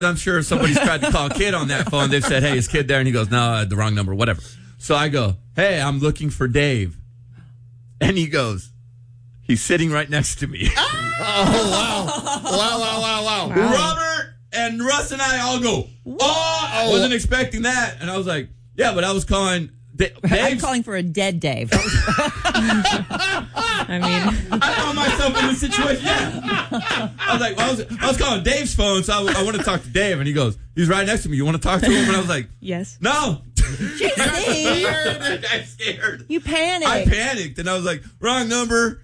I'm sure somebody's tried to call Kid on that phone. They've said, hey, is Kid there? And he goes, no, I had the wrong number, whatever. So I go, hey, I'm looking for Dave. And he goes, he's sitting right next to me. Oh, wow. Robert and Russ and I all go, I wasn't expecting that. And I was like, yeah, but I was calling Dave. I'm calling for a dead Dave. I mean, I found myself in this situation. Yeah. I was like, I was calling Dave's phone, so I want to talk to Dave. And he goes, he's right next to me. You want to talk to him? And I was like, yes. No. JC. I'm scared. You panicked. I panicked, and I was like, wrong number.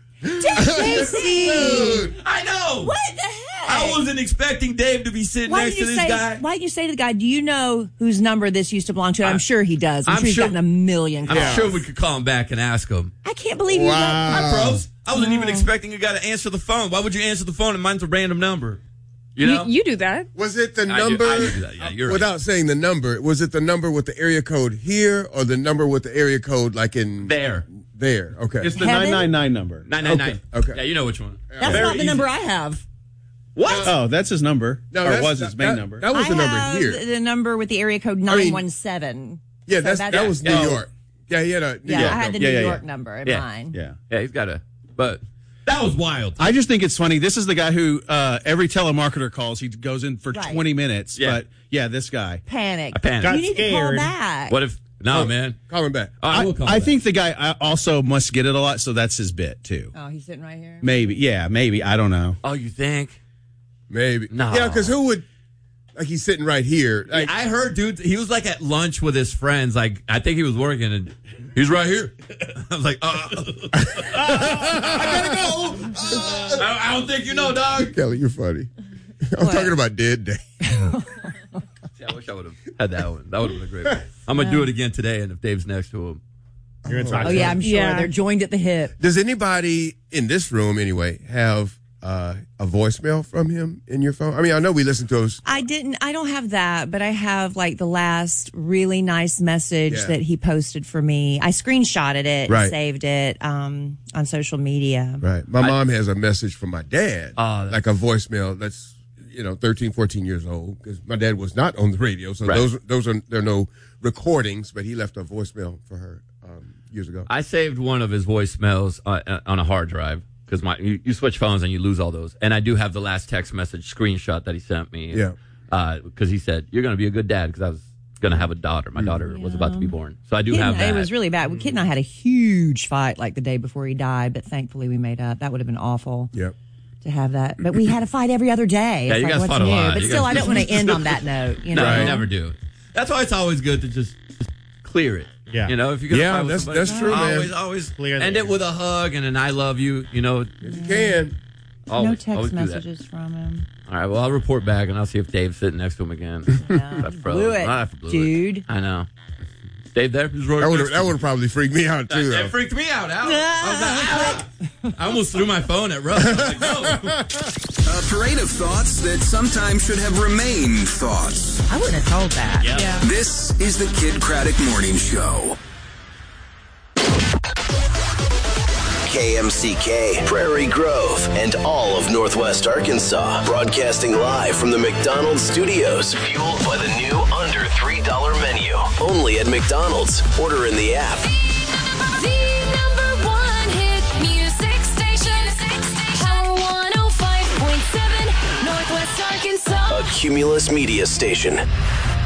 JC. I know. What the heck? I wasn't expecting Dave to be sitting next to this guy. Why didn't you say to the guy, do you know whose number this used to belong to? I'm sure he does. I'm sure he's gotten a million calls. I'm sure we could call him back and ask him. I can't believe you. I froze. I wasn't even expecting a guy to answer the phone. Why would you answer the phone and mine's a random number? You know? You do that. Was it the number? I do that. Yeah, you're without right. saying the number, was it the number with the area code here or the number with the area code like in There. There, okay. It's the Heaven? 999 number. 999. Okay. Yeah, you know which one. That's Very not the easy. number I have. What? Oh, that's his number. No, or that's- was his main number. That was I the number have here. the number with the area code 917. Yeah, So that was New York. Yeah, he had a New Yeah, York I had the number. New Yeah, York yeah. number in Yeah. mine. Yeah. Yeah, he's got a. But that was wild. I just think it's funny. This is the guy who every telemarketer calls. He goes in for Right. 20 minutes. Yeah. But, yeah, this guy. Panic. I panicked. You need to call scared. back. What if? No, man. Call him back. I will call I back. think the guy also must get it a lot, so that's his bit, too. Oh, he's sitting right here. Maybe. Yeah, maybe. I don't know. Oh, you think? Maybe. No. Yeah, because who would, like he's sitting right here. Like, I heard, dude, he was like at lunch with his friends. Like, I think he was working, and he's right here. I was like, I gotta go. I don't think you know, dog. Kelly, you're funny. I'm talking about dead day. See, I wish I would have had that one. That would have been a great one. I'm going to do it again today, and if Dave's next to him. You're gonna talk Oh, to yeah, him. I'm sure. Yeah. They're joined at the hip. Does anybody in this room, anyway, have a voicemail from him in your phone? I mean, I know we listen to those. I don't have that, but I have like the last really nice message that he posted for me. I screenshotted it Right. and saved it on social media. Right. My mom has a message from my dad, that's- like a voicemail that's, 13, 14 years old, because my dad was not on the radio. So Right. there are no recordings, but he left a voicemail for her years ago. I saved one of his voicemails on a hard drive because you switch phones and you lose all those. And I do have the last text message screenshot that he sent me. Yeah. Because he said, you're going to be a good dad because I was going to have a daughter. My daughter was about to be born. So I do have that. It was really bad. Kid and I had a huge fight like the day before he died, but thankfully we made up. That would have been awful. Yep. To have that, but we had a fight every other day. Yeah, It's you like, guys what's fought a new? lot. But You still, guys- I don't want to end on that note. You know, No, you never do. That's why it's always good to just clear it. Yeah. If you're going to Yeah, fight with somebody, that's true, man. Always Clear the end it air. with a hug and an I love you, If you can. no always text do that. messages from him. All right, well, I'll report back and I'll see if Dave's sitting next to him again. I Blew it, dude. I know. Dave there? He's right That next to would have probably freaked me out, too. It though. freaked me out. I almost threw my phone at Russ. I was like, no. A parade of thoughts that sometimes should have remained thoughts. I wouldn't have told that. Yeah. This is the Kid Craddock Morning Show. KMCK, Prairie Grove, and all of Northwest Arkansas. Broadcasting live from the McDonald's studios. Fueled by the new under $3 menu. Only at McDonald's. Order in the app. The number one hit music station. Power 105.7, Northwest Arkansas. A Cumulus Media Station.